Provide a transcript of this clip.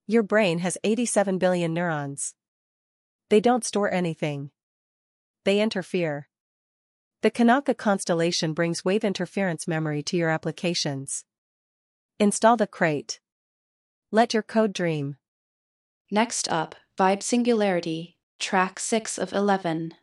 Your brain has 87 billion neurons. They don't store anything. They interfere. The Kanaka constellation brings wave interference memory to your applications. Install the crate. Let your code dream. Next up, Vibe Singularity, track 6 of 11.